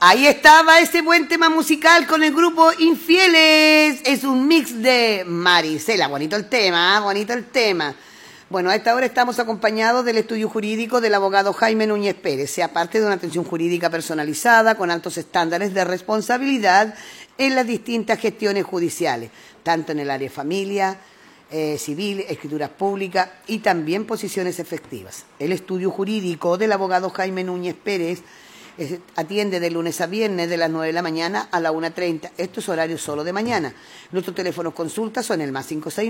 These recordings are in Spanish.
Ahí estaba ese buen tema musical con el grupo Infieles. Es un mix de Marisela. Bonito el tema, ¿eh? Bonito el tema. Bueno, a esta hora estamos acompañados del estudio jurídico del abogado Jaime Núñez Pérez, sea parte de una atención jurídica personalizada con altos estándares de responsabilidad en las distintas gestiones judiciales, tanto en el área de familia, civil, escrituras públicas y también posiciones efectivas. El estudio jurídico del abogado Jaime Núñez Pérez atiende de lunes a viernes de las 9 de la mañana a la 1:30. Esto es horario solo de mañana. Nuestros teléfonos consultas son el más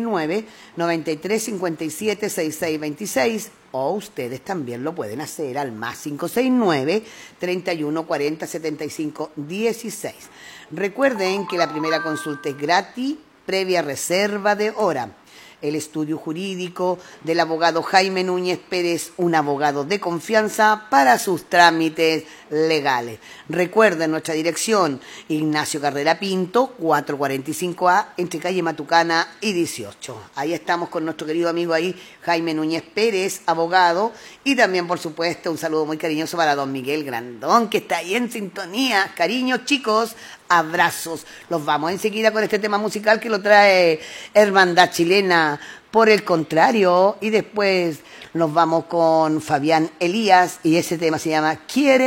569-9357-6626 o ustedes también lo pueden hacer al más 569-3140-7516. Recuerden que la primera consulta es gratis, previa reserva de hora. El estudio jurídico del abogado Jaime Núñez Pérez, un abogado de confianza para sus trámites legales. Recuerden nuestra dirección, Ignacio Carrera Pinto, 445A, entre calle Matucana y 18. Ahí estamos con nuestro querido amigo ahí, Jaime Núñez Pérez, abogado, y también, por supuesto, un saludo muy cariñoso para don Miguel Grandón, que está ahí en sintonía. Cariños, chicos, abrazos. Los vamos enseguida con este tema musical que lo trae Hermandad Chilena, por el contrario, y después nos vamos con Fabián Elías y ese tema se llama Quiere